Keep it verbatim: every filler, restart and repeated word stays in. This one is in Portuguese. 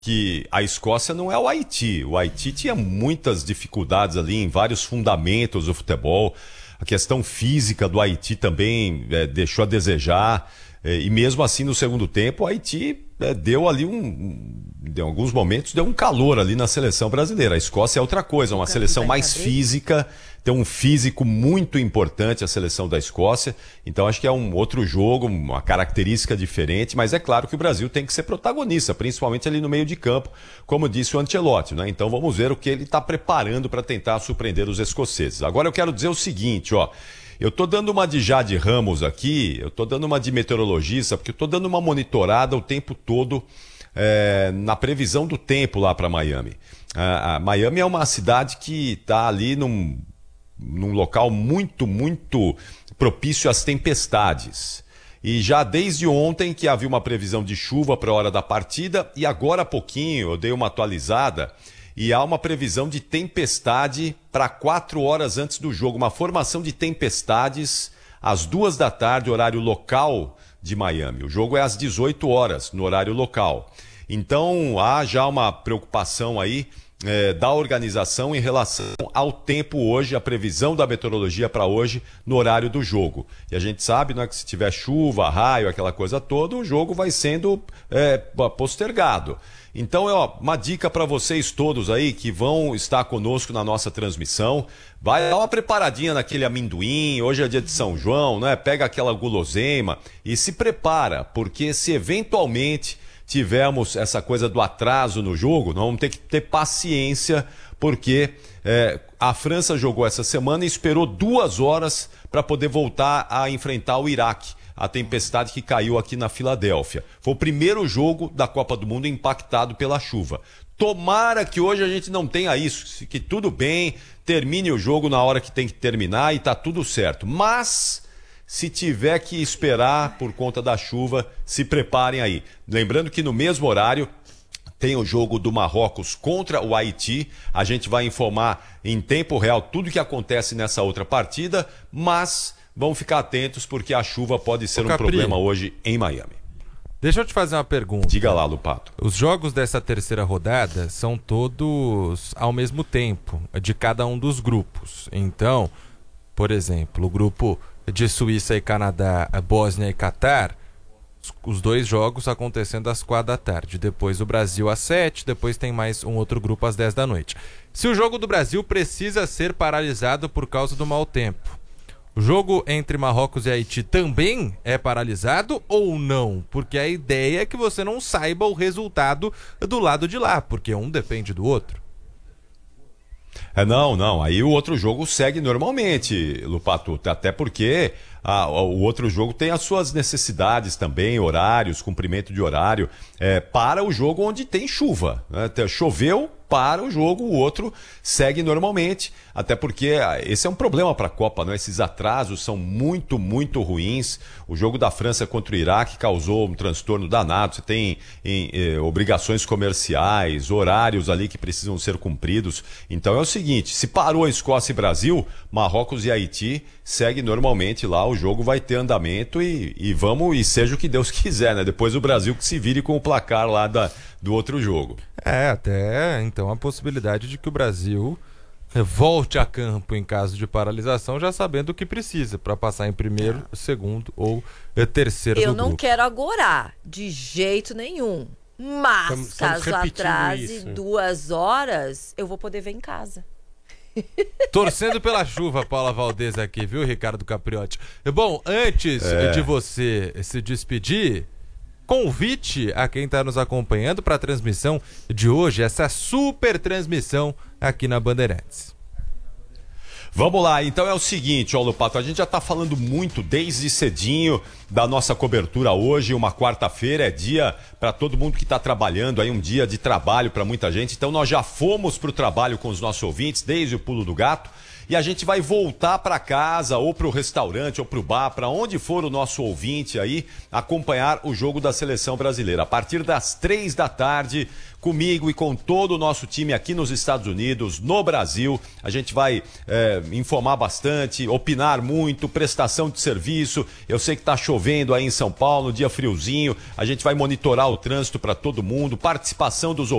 que a Escócia não é o Haiti. O Haiti tinha muitas dificuldades ali em vários fundamentos do futebol. A questão física do Haiti também é, deixou a desejar. É, e mesmo assim, no segundo tempo, o Haiti é, deu ali um, um... Em alguns momentos, deu um calor ali na seleção brasileira. A Escócia é outra coisa, uma seleção mais física, tem um físico muito importante a seleção da Escócia. Então, acho que é um outro jogo, uma característica diferente. Mas é claro que o Brasil tem que ser protagonista, principalmente ali no meio de campo, como disse o Ancelotti, né? Então, vamos ver o que ele está preparando para tentar surpreender os escoceses. Agora, eu quero dizer o seguinte, ó. Eu estou dando uma de Jade Ramos aqui, eu estou dando uma de meteorologista, porque eu estou dando uma monitorada o tempo todo é, na previsão do tempo lá para Miami. A, a Miami é uma cidade que está ali num, num local muito, muito propício às tempestades. E já desde ontem que havia uma previsão de chuva para a hora da partida, e agora há pouquinho eu dei uma atualizada, e há uma previsão de tempestade para quatro horas antes do jogo. Uma formação de tempestades às duas da tarde, horário local de Miami. O jogo é às dezoito horas, no horário local. Então, há já uma preocupação aí é, da organização em relação ao tempo hoje, a previsão da meteorologia para hoje, no horário do jogo. E a gente sabe, né, que se tiver chuva, raio, aquela coisa toda, o jogo vai sendo é, postergado. Então, é ó, uma dica para vocês todos aí que vão estar conosco na nossa transmissão. Vai dar uma preparadinha naquele amendoim, hoje é dia de São João, né? Pega aquela guloseima e se prepara, porque se eventualmente tivermos essa coisa do atraso no jogo, nós vamos ter que ter paciência, porque é, a França jogou essa semana e esperou duas horas para poder voltar a enfrentar o Iraque. A tempestade que caiu aqui na Filadélfia. Foi o primeiro jogo da Copa do Mundo impactado pela chuva. Tomara que hoje a gente não tenha isso, que tudo bem, termine o jogo na hora que tem que terminar e tá tudo certo. Mas, se tiver que esperar por conta da chuva, se preparem aí. Lembrando que no mesmo horário tem o jogo do Marrocos contra o Haiti. A gente vai informar em tempo real tudo o que acontece nessa outra partida, mas vão ficar atentos porque a chuva pode ser Ô, um Capri, problema hoje em Miami. Deixa eu te fazer uma pergunta. Diga lá, Lupato. Os jogos dessa terceira rodada são todos ao mesmo tempo, de cada um dos grupos. Então, por exemplo, o grupo de Suíça e Canadá, Bósnia e Catar, os dois jogos acontecendo às quatro da tarde. Depois o Brasil às sete, depois tem mais um outro grupo às dez da noite. Se o jogo do Brasil precisa ser paralisado por causa do mau tempo, o jogo entre Marrocos e Haiti também é paralisado ou não? Porque a ideia é que você não saiba o resultado do lado de lá, porque um depende do outro. É, não, não. Aí o outro jogo segue normalmente, Lupato. Até porque ah, o outro jogo tem as suas necessidades também, horários, cumprimento de horário. É, para o jogo onde tem chuva, né? Choveu, para o jogo, o outro segue normalmente, até porque esse é um problema para a Copa, né? Esses atrasos são muito, muito ruins. O jogo da França contra o Iraque causou um transtorno danado. Você tem em, eh, obrigações comerciais, horários ali que precisam ser cumpridos. Então é o seguinte, se parou a Escócia e Brasil, Marrocos e Haiti segue normalmente lá, o jogo vai ter andamento e, e vamos, e seja o que Deus quiser, né? Depois o Brasil que se vire com o placar lá da, do outro jogo. É, até então a possibilidade de que o Brasil volte a campo em caso de paralisação, já sabendo o que precisa para passar em primeiro, segundo ou terceiro Eu do não grupo. quero agorar, de jeito nenhum. Mas, Estamos- estamos caso repetindo atrase isso. duas horas, eu vou poder ver em casa. Torcendo pela chuva, Paula Valdez aqui, viu, Ricardo Capriotti? Bom, antes É. de você se despedir, convite a quem está nos acompanhando para a transmissão de hoje, essa super transmissão aqui na Bandeirantes. Vamos lá, então é o seguinte, ó, Lupato, a gente já tá falando muito desde cedinho da nossa cobertura hoje, uma quarta-feira, é dia para todo mundo que tá trabalhando, aí um dia de trabalho para muita gente, então nós já fomos pro trabalho com os nossos ouvintes, desde o Pulo do Gato, e a gente vai voltar para casa ou para o restaurante ou para o bar, para onde for o nosso ouvinte aí, acompanhar o jogo da seleção brasileira. A partir das três da tarde, comigo e com todo o nosso time aqui nos Estados Unidos, no Brasil. A gente vai é, informar bastante, opinar muito, prestação de serviço. Eu sei que está chovendo aí em São Paulo, dia friozinho. A gente vai monitorar o trânsito para todo mundo, participação dos